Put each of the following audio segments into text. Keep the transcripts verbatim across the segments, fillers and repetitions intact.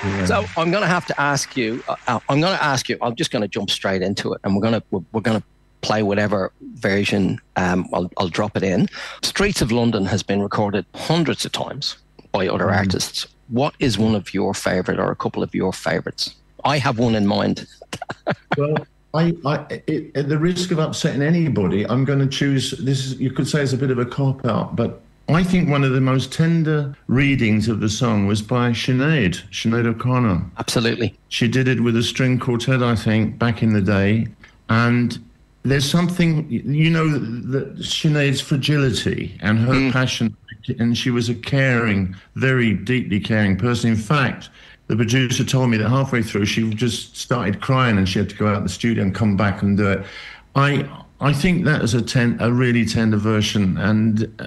Yeah. So I'm going to have to ask you. Uh, I'm going to ask you. I'm just going to jump straight into it, and we're going to we're, we're going to play whatever version. Um, I'll I'll drop it in. Streets of London has been recorded hundreds of times by other mm. artists. What is one of your favorite, or a couple of your favorites? I have one in mind. Well, I, I it, at the risk of upsetting anybody, I'm going to choose. This is, you could say, it's a bit of a cop out, but I think one of the most tender readings of the song was by Sinead, Sinead O'Connor. Absolutely. She did it with a string quartet, I think, back in the day. And there's something, you know, that Sinead's fragility and her mm. passion, and she was a caring, very deeply caring person. In fact, the producer told me that halfway through, she just started crying and she had to go out of the studio and come back and do it. I I think that is a, ten, a really tender version, and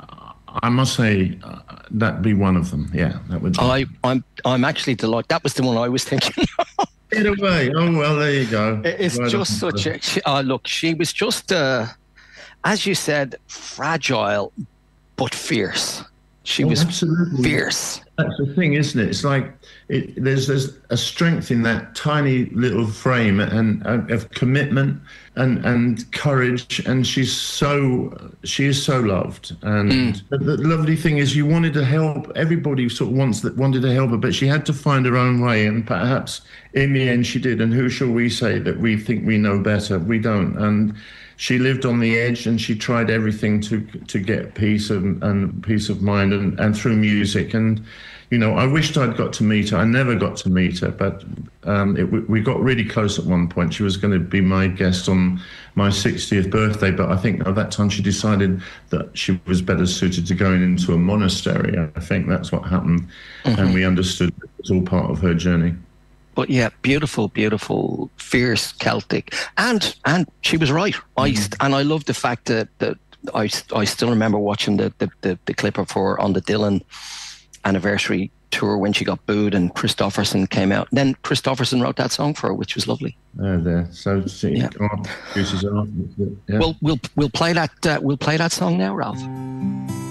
I must say uh, that'd be one of them. Yeah, that would be. I, I'm I'm actually delighted. That was the one I was thinking of. Get away. Oh, well, there you go. It's right just such a... She, uh, look, she was just, uh, as you said, fragile, but fierce. She oh, was absolutely. fierce. That's the thing, isn't it? It's like it, there's there's a strength in that tiny little frame and, and of commitment and and courage, and she's so she is so loved. And mm. the, the lovely thing is, you wanted to help. Everybody sort of wants that wanted to help her, but she had to find her own way, and perhaps in the end she did. And who shall we say that we think we know better? We don't. And she lived on the edge, and she tried everything to to get peace and, and peace of mind, and, and through music. And you know, I wished I'd got to meet her. I never got to meet her, but um, it, we got really close at one point. She was going to be my guest on my sixtieth birthday, but I think at that time she decided that she was better suited to going into a monastery. I think that's what happened, mm-hmm. and we understood it was all part of her journey. But yeah, beautiful, beautiful, fierce Celtic, and and she was right. I mm. and I love the fact that that I, I still remember watching the, the the the clip of her on the Dylan anniversary tour when she got booed and Christopherson came out. Then Christopherson wrote that song for her, which was lovely. Oh, there. So she yeah. oh, yeah. We'll we'll we'll play that uh, we'll play that song now, Ralph.